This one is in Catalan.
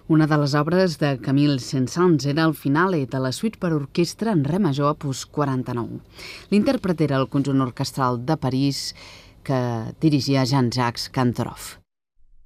Una de les obres de Camille Saint-Saëns era el finale de la suite per orquestra en re major opus 49. L'intèrpret era el conjunt orquestral de París que dirigia Jean-Jacques Cantoroff.